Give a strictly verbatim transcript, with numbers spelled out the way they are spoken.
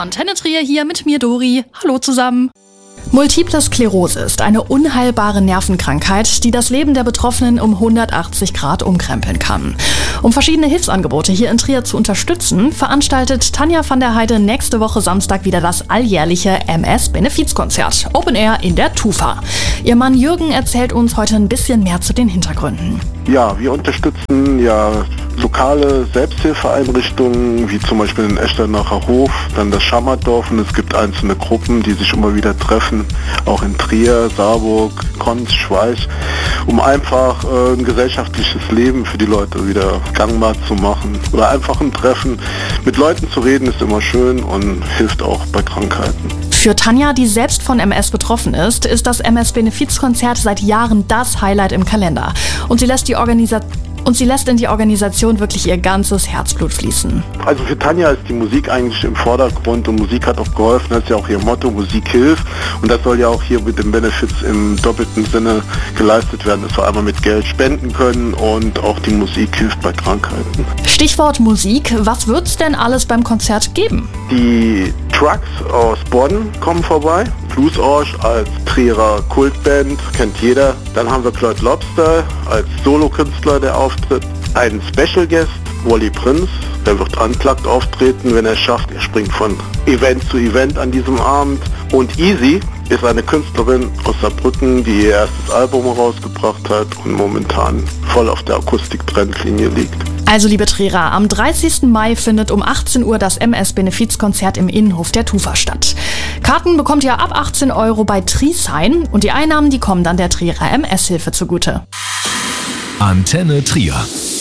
Antenne Trier hier mit mir Dori. Hallo zusammen. Multiple Sklerose ist eine unheilbare Nervenkrankheit, die das Leben der Betroffenen um hundertachtzig Grad umkrempeln kann. Um verschiedene Hilfsangebote hier in Trier zu unterstützen, veranstaltet Tanja van der Heide nächste Woche Samstag wieder das alljährliche M S-Benefizkonzert Open Air in der Tufa. Ihr Mann Jürgen erzählt uns heute ein bisschen mehr zu den Hintergründen. Ja, wir unterstützen ja lokale Selbsthilfeeinrichtungen, wie zum Beispiel den Echternacher Hof, dann das Schammerdorf, und es gibt einzelne Gruppen, die sich immer wieder treffen, auch in Trier, Saarburg, Konz, Schweich, um einfach äh, ein gesellschaftliches Leben für die Leute wieder gangbar zu machen. Oder einfach ein Treffen. Mit Leuten zu reden ist immer schön und hilft auch bei Krankheiten. Für Tanja, die selbst von M S betroffen ist, ist das M S-Benefizkonzert seit Jahren das Highlight im Kalender. Und sie lässt die Organisation Und sie lässt in die Organisation wirklich ihr ganzes Herzblut fließen. Also für Tanja ist die Musik eigentlich im Vordergrund und Musik hat auch geholfen. Das ist ja auch ihr Motto, Musik hilft. Und das soll ja auch hier mit den Benefits im doppelten Sinne geleistet werden, dass wir einmal mit Geld spenden können und auch die Musik hilft bei Krankheiten. Stichwort Musik, was wird's denn alles beim Konzert geben? Die Trucks aus Bonn kommen vorbei. Blues Orch als Trierer Kultband, kennt jeder. Dann haben wir Cloyd Lobster als Solokünstler, der auftritt. Einen Special Guest, Wally Prince, der wird unplugged auftreten, wenn er es schafft. Er springt von Event zu Event an diesem Abend. Und Easy ist eine Künstlerin aus Saarbrücken, die ihr erstes Album herausgebracht hat und momentan voll auf der Akustik-Trendlinie liegt. Also liebe Trierer, am dreißigsten Mai findet um achtzehn Uhr das M S-Benefizkonzert im Innenhof der Tufa statt. Karten bekommt ihr ab achtzehn Euro bei Triesign und die Einnahmen, die kommen dann der Trierer M S-Hilfe zugute. Antenne Trier.